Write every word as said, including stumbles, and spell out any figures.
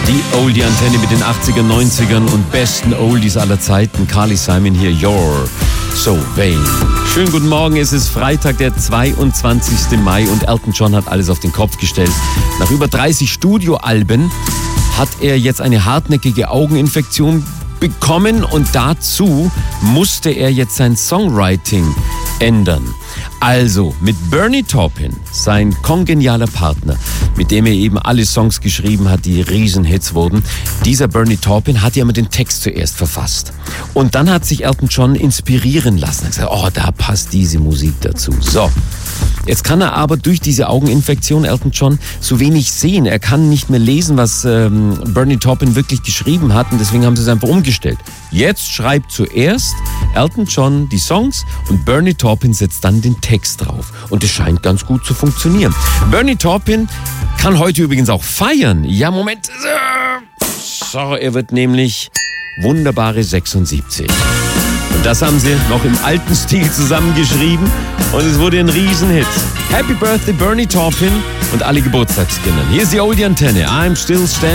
Die Oldie-Antenne mit den achtziger, neunzigern und besten Oldies aller Zeiten. Carly Simon hier, You're So Vain. Schönen guten Morgen, es ist Freitag, der zweiundzwanzigster Mai und Elton John hat alles auf den Kopf gestellt. Nach über dreißig Studioalben hat er jetzt eine hartnäckige Augeninfektion bekommen und dazu musste er jetzt sein Songwriting ändern. Also mit Bernie Taupin, sein kongenialer Partner, mit dem er eben alle Songs geschrieben hat, die Riesenhits wurden. Dieser Bernie Taupin hat ja immer den Text zuerst verfasst. Und dann hat sich Elton John inspirieren lassen. Er hat gesagt, oh, da passt diese Musik dazu. So, jetzt kann er aber durch diese Augeninfektion, Elton John, so wenig sehen. Er kann nicht mehr lesen, was ähm, Bernie Taupin wirklich geschrieben hat und deswegen haben sie es einfach umgestellt. Jetzt schreibt zuerst Elton John die Songs und Bernie Taupin setzt dann den Text drauf. Und es scheint ganz gut zu funktionieren. Bernie Taupin kann heute übrigens auch feiern. Ja, Moment. So, er wird nämlich wunderbare sechsundsiebzig. Und das haben sie noch im alten Stil zusammengeschrieben und es wurde ein Riesenhit. Happy Birthday Bernie Taupin und alle Geburtstagskinder. Hier ist die Oldie-Antenne. I'm still standing.